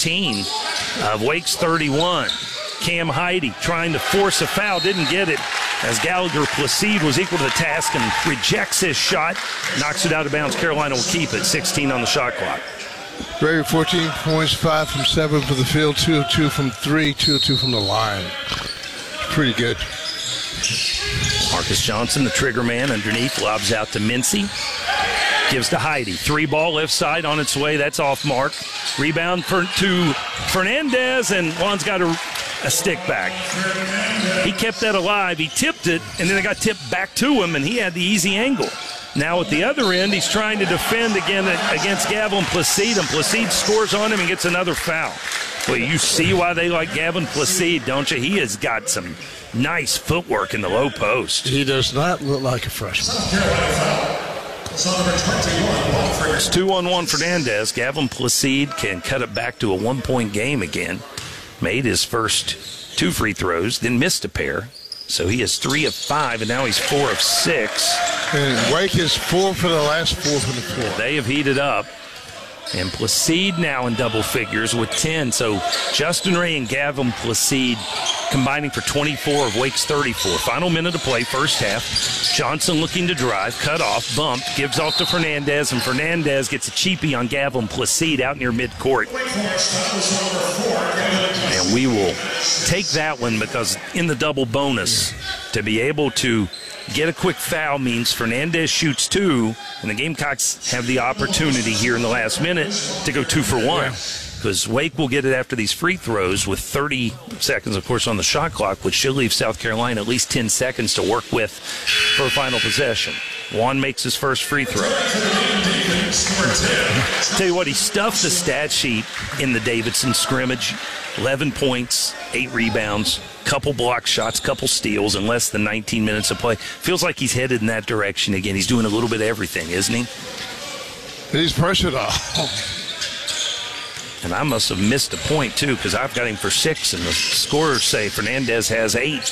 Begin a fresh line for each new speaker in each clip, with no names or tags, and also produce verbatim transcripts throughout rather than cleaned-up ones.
fourteen of Wake's thirty-one. Cam Heide trying to force a foul, didn't get it, as Gallagher Placide was equal to the task and rejects his shot, knocks it out of bounds. Carolina will keep it, sixteen on the shot clock.
Ray, fourteen points, five from seven for the field, two of two from three, two of two from the line. Pretty good.
Marcus Johnson, the trigger man, underneath, lobs out to Mincy. Gives to Heide. Three ball left side on its way. That's off mark. Rebound for, to Fernandez, and Juan's got a, a stick back. He kept that alive. He tipped it, and then it got tipped back to him, and he had the easy angle. Now at the other end, he's trying to defend again against Gavin Placide, and Placide scores on him and gets another foul. Well, you see why they like Gavin Placide, don't you? He has got some nice footwork in the low post.
He does not look like a freshman.
It's two on one Fernandez. Gavin Placide can cut it back to a one-point game again. Made his first two free throws, then missed a pair. So he is three of five, and now he's four of six.
And Wake is four for the last four from the floor.
They have heated up. And Placide now in double figures with ten. So Justin Ray and Gavin Placide combining for twenty-four of Wake's thirty-four. Final minute of play, first half. Johnson looking to drive, cut off, bumped, gives off to Fernandez, and Fernandez gets a cheapie on Gavin Placide out near midcourt. And we will take that one because in the double bonus, to be able to get a quick foul means Fernandez shoots two, and the Gamecocks have the opportunity here in the last minute to go two for one. Because Wake will get it after these free throws with thirty seconds, of course, on the shot clock, which should leave South Carolina at least ten seconds to work with for a final possession. Juan makes his first free throw. Tell you what, he stuffed the stat sheet in the Davidson scrimmage. eleven points, eight rebounds, couple block shots, couple steals in less than nineteen minutes of play. Feels like he's headed in that direction again. He's doing a little bit of everything, isn't he?
He's pressured off.
And I must have missed a point, too, because I've got him for six, and the scorers say Fernandez has eight.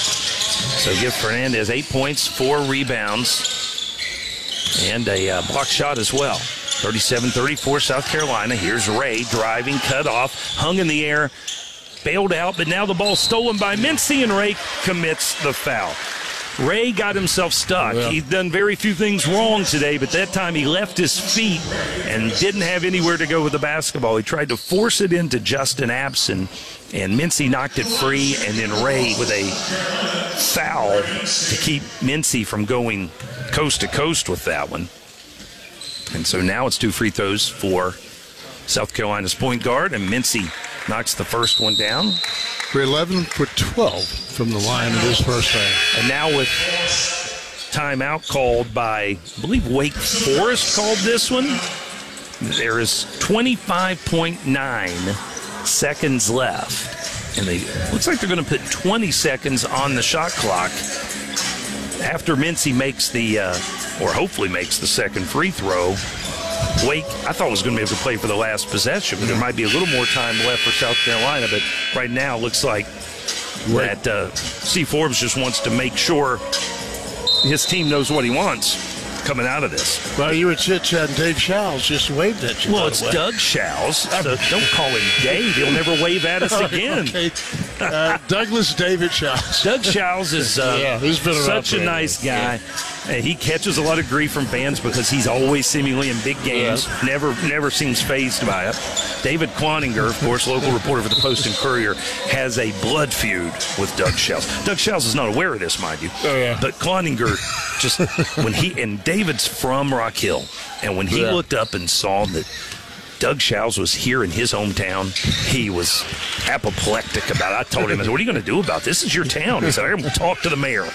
So give Fernandez eight points, four rebounds, and a uh, block shot as well. thirty-seven thirty-four South Carolina. Here's Ray driving, cut off, hung in the air, bailed out, but now the ball's stolen by Mincy, and Ray commits the foul. Ray got himself stuck. Yeah. He's done very few things wrong today, but that time he left his feet and didn't have anywhere to go with the basketball. He tried to force it into Justin Abson, and Mincy knocked it free, and then Ray with a foul to keep Mincy from going coast to coast with that one. And so now it's two free throws for South Carolina's point guard, and Mincy knocks the first one down.
For eleven for twelve from the line in this first half.
And now with timeout called by, I believe Wake Forest called this one. There is twenty-five point nine seconds left. And they looks like they're going to put twenty seconds on the shot clock after Mincy makes the, uh, or hopefully makes the second free throw. Wake, I thought was going to be able to play for the last possession, but there might be a little more time left for South Carolina. But right now, it looks like that uh, Steve Forbes just wants to make sure his team knows what he wants coming out of this.
Well, you were chit-chatting. Dave Showles just waved at you.
Well, it's Doug Showles, so don't call him Dave. He'll never wave at us again.
Okay. Uh, Douglas David Showles.
Doug Showles is uh,
yeah, he's been
such a nice guy. Yeah. He catches a lot of grief from fans because he's always seemingly in big games, yeah. never never seems fazed by it. David Cloninger, of course, local reporter for the Post and Courier, has a blood feud with Doug Showles. Doug Showles is not aware of this, mind you.
Oh, yeah.
But Cloninger, just when he, and David's from Rock Hill, and when he yeah. looked up and saw that Doug Showles was here in his hometown, he was apoplectic about it. I told him, I said, what are you going to do about this? This is your town. He said, I'm going to talk to the mayor.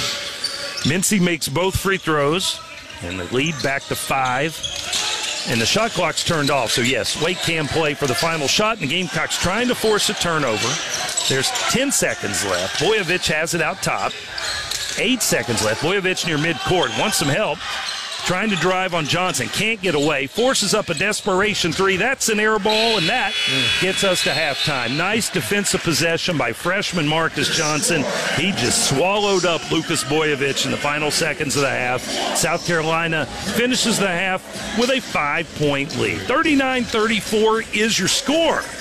Mincy makes both free throws, and the lead back to five. And the shot clock's turned off. So, yes, Wake can play for the final shot, and the Gamecocks trying to force a turnover. There's ten seconds left. Boyovich has it out top. Eight seconds left. Boyovich near midcourt. Wants some help. Trying to drive on Johnson. Can't get away. Forces up a desperation three. That's an air ball, and that gets us to halftime. Nice defensive possession by freshman Marcus Johnson. He just swallowed up Lucas Boyovich in the final seconds of the half. South Carolina finishes the half with a five-point lead. thirty-nine thirty-four is your score.